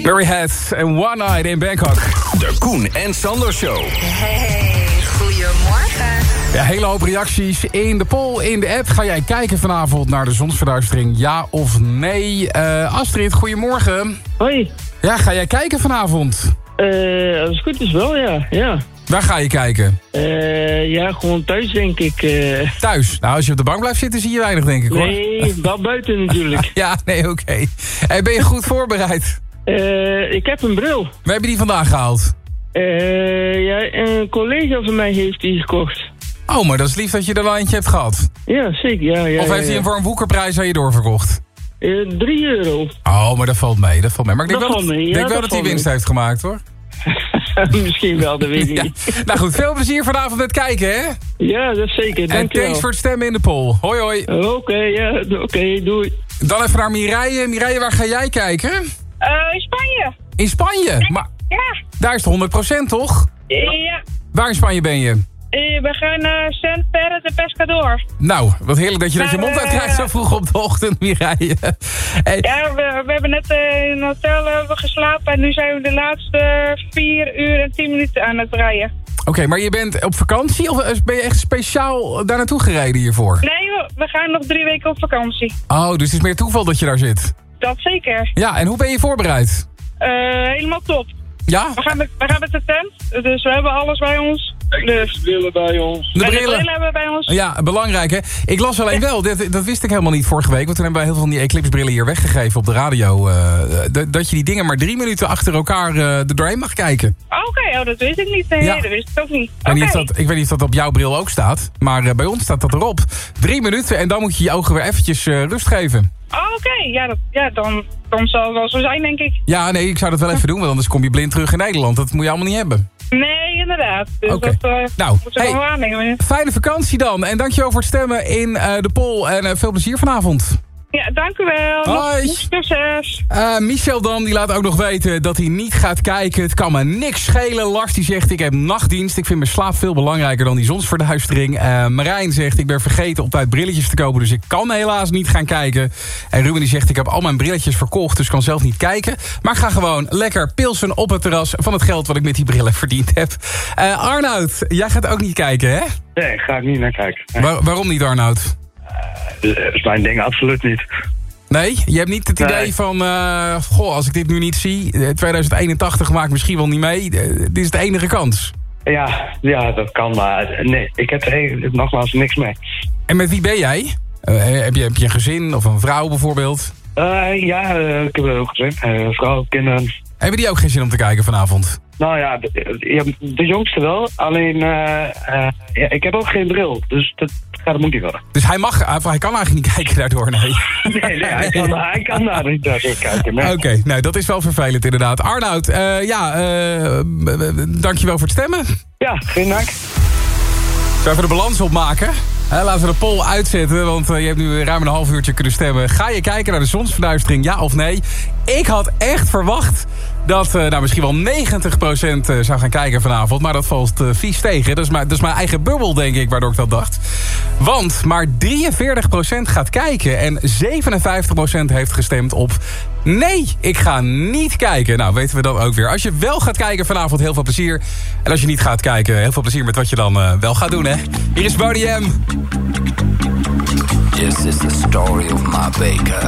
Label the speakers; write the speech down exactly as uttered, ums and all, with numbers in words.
Speaker 1: Barry Head en One Night in Bangkok.
Speaker 2: De Koen en Sander Show.
Speaker 3: Hey, goedemorgen.
Speaker 1: Ja, hele hoop reacties in de poll, in de app. Ga jij kijken vanavond naar de zonsverduistering, ja of nee? Uh, Astrid, goedemorgen.
Speaker 4: Hoi.
Speaker 1: Ja, ga jij kijken vanavond?
Speaker 4: Uh, als het goed is wel, ja. ja.
Speaker 1: Waar ga je kijken?
Speaker 4: Uh, ja, gewoon thuis, denk ik. Uh...
Speaker 1: Thuis? Nou, als je op de bank blijft zitten, zie je weinig, denk ik, hoor.
Speaker 4: Nee, wel buiten natuurlijk.
Speaker 1: Ja, nee, oké. Okay. Hey, ben je goed voorbereid?
Speaker 4: Uh, ik heb een bril.
Speaker 1: Waar heb je die vandaag gehaald?
Speaker 4: Uh, ja, een collega van mij heeft die gekocht.
Speaker 1: Oh, maar dat is lief dat je er al eentje hebt gehad.
Speaker 4: Ja, zeker. Ja, ja,
Speaker 1: of heeft
Speaker 4: ja,
Speaker 1: hij
Speaker 4: ja.
Speaker 1: hem voor een woekerprijs aan je doorverkocht?
Speaker 4: Uh, drie euro.
Speaker 1: Oh, maar dat valt mee, dat valt mee. Maar ik denk
Speaker 4: dat
Speaker 1: wel, dat,
Speaker 4: mee, ja,
Speaker 1: denk wel
Speaker 4: dat
Speaker 1: dat hij winst
Speaker 4: mee.
Speaker 1: heeft gemaakt, hoor.
Speaker 4: Misschien wel, dat weet ik
Speaker 1: ja.
Speaker 4: niet.
Speaker 1: Nou goed, veel plezier vanavond met kijken, hè?
Speaker 4: Ja, dat is zeker. Dank
Speaker 1: en thanks voor het stemmen in de poll. Hoi, hoi.
Speaker 4: Oké, okay, ja, oké, okay, doei.
Speaker 1: Dan even naar Mireille. Mireille, waar ga jij kijken?
Speaker 5: Uh, in Spanje.
Speaker 1: In Spanje? Maar
Speaker 5: ja.
Speaker 1: Daar is het honderd procent, toch?
Speaker 5: Ja.
Speaker 1: Waar in Spanje ben je?
Speaker 5: Uh, we gaan naar Sant Pere de Pescador.
Speaker 1: Nou, wat heerlijk dat je
Speaker 5: maar,
Speaker 1: dat je mond uitkrijgt zo vroeg op de ochtend, Mireille. Hey.
Speaker 5: Ja, we, we hebben net uh, in een hotel uh, geslapen en nu zijn we de laatste vier uur en tien minuten aan het rijden.
Speaker 1: Oké, okay, maar je bent op vakantie of ben je echt speciaal daar naartoe gereden hiervoor?
Speaker 5: Nee, we, we gaan nog drie weken op vakantie.
Speaker 1: Oh, dus het is meer toeval dat je daar zit?
Speaker 5: Dat zeker.
Speaker 1: Ja, en hoe ben je voorbereid?
Speaker 5: Uh, helemaal top.
Speaker 1: Ja?
Speaker 5: We gaan, met, we gaan met de tent, dus we hebben alles bij ons. Dus.
Speaker 4: De brillen bij ons.
Speaker 1: De brillen.
Speaker 5: de brillen hebben we bij ons.
Speaker 1: Ja, belangrijk hè. Ik las alleen wel, dat, dat wist ik helemaal niet vorige week, want toen hebben wij heel veel van die Eclipse brillen hier weggegeven op de radio. Uh, d- dat je die dingen maar drie minuten achter elkaar uh, er doorheen mag kijken.
Speaker 5: Oké, okay, oh, dat wist ik niet. Nee,
Speaker 1: ja.
Speaker 5: dat wist ik ook niet.
Speaker 1: Okay.
Speaker 5: Okay.
Speaker 1: Dat, ik weet niet of dat op jouw bril ook staat, maar uh, bij ons staat dat erop. Drie minuten en dan moet je je ogen weer eventjes uh, rust geven.
Speaker 5: Oh, oké, okay. ja, dat, ja dan, dan zal het wel zo zijn, denk ik.
Speaker 1: Ja, nee, ik zou dat wel even doen, want anders kom je blind terug in Nederland. Dat moet je allemaal niet hebben.
Speaker 5: Nee, inderdaad. Dus
Speaker 1: okay.
Speaker 5: dat uh,
Speaker 1: nou,
Speaker 5: moeten we
Speaker 1: hey,
Speaker 5: wel aannemen.
Speaker 1: Fijne vakantie dan. En dankjewel voor het stemmen in uh, de poll. En uh, veel plezier vanavond.
Speaker 5: Ja, dank u wel.
Speaker 1: Hoi.
Speaker 5: Nog succes.
Speaker 1: Uh, Michel dan, die laat ook nog weten dat hij niet gaat kijken. Het kan me niks schelen. Lars die zegt, ik heb nachtdienst. Ik vind mijn slaap veel belangrijker dan die zonsverduistering. Uh, Marijn zegt, ik ben vergeten op tijd brilletjes te kopen. Dus ik kan helaas niet gaan kijken. En Ruben die zegt, ik heb al mijn brilletjes verkocht. Dus kan zelf niet kijken. Maar ik ga gewoon lekker pilsen op het terras van het geld wat ik met die brillen verdiend heb. Uh, Arnoud, jij gaat ook niet kijken, hè?
Speaker 6: Nee, ga ik niet naar kijken. Nee.
Speaker 1: Waar, waarom niet, Arnoud?
Speaker 6: Dat is mijn ding absoluut niet.
Speaker 1: Nee? Je hebt niet het idee
Speaker 6: nee.
Speaker 1: van... Uh, goh, als ik dit nu niet zie... tweeduizend eenentachtig maak ik misschien wel niet mee. Uh, dit is de enige kans.
Speaker 6: Ja, ja, dat kan, maar nee, ik heb er nogmaals niks mee.
Speaker 1: En met wie ben jij? Uh, heb, je, heb je een gezin of een vrouw bijvoorbeeld?
Speaker 6: Uh, ja, uh, ik heb ook gezin. Uh, vrouw, kinderen.
Speaker 1: Hebben die ook geen zin om te kijken vanavond?
Speaker 6: Nou ja, de, ja, de jongste wel. Alleen, uh, uh, ja, ik heb ook geen bril. Dus dat, dat moet hij wel.
Speaker 1: Dus hij mag, hij kan eigenlijk niet kijken daardoor, nee?
Speaker 6: nee, nee, hij kan, hij kan daar niet naar kijken. Nee.
Speaker 1: Oké, okay, nou dat is wel vervelend inderdaad. Arnoud, uh, ja, uh, dankjewel voor het stemmen.
Speaker 6: Ja, geen dank.
Speaker 1: Zullen we even de balans opmaken? He, laten we de poll uitzetten, want uh, je hebt nu ruim een half uurtje kunnen stemmen. Ga je kijken naar de zonsverduistering, ja of nee? Ik had echt verwacht dat uh, nou, misschien wel negentig procent uh, zou gaan kijken vanavond. Maar dat valt uh, vies tegen. Dat is, mijn, dat is mijn eigen bubbel, denk ik, waardoor ik dat dacht. Want maar drieënveertig procent gaat kijken en zevenenvijftig procent heeft gestemd op... nee, ik ga niet kijken. Nou, weten we dat ook weer. Als je wel gaat kijken vanavond, heel veel plezier. En als je niet gaat kijken, heel veel plezier met wat je dan uh, wel gaat doen, hè. Hier is Bodie M.
Speaker 7: This is the story of my baker.